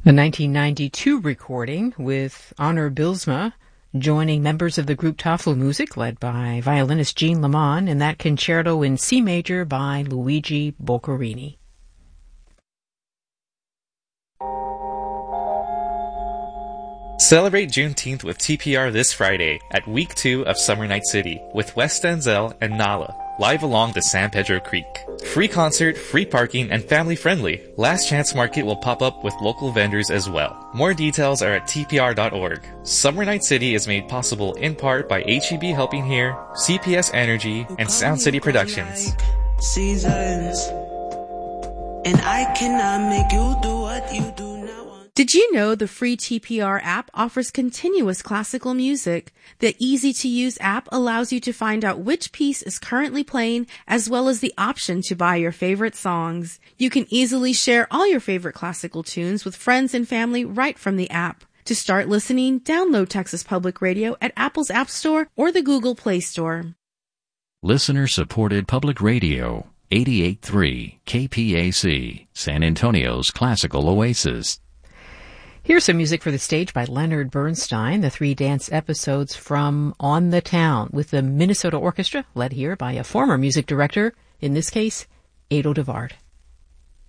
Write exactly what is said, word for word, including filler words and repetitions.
A nineteen ninety-two recording with Honor Bylsma joining members of the group Tafelmusik, led by violinist Jean Lamont, in that concerto in C major by Luigi Boccherini. Celebrate Juneteenth with T P R this Friday at week two of Summer Night City with Wes Denzel and Nala, live along the San Pedro Creek. Free concert, free parking, and family-friendly. Last Chance Market will pop up with local vendors as well. More details are at T P R dot org. Summer Night City is made possible in part by H E B Helping Here, C P S Energy, and Sound City Productions. Like seasons, and I cannot make you do what you do. Did you know the free T P R app offers continuous classical music? The easy-to-use app allows you to find out which piece is currently playing, as well as the option to buy your favorite songs. You can easily share all your favorite classical tunes with friends and family right from the app. To start listening, download Texas Public Radio at Apple's App Store or the Google Play Store. Listener-supported public radio, eighty-eight point three K P A C, San Antonio's classical oasis. Here's some music for the stage by Leonard Bernstein, the three dance episodes from On the Town, with the Minnesota Orchestra, led here by a former music director, in this case, Ado de Waard.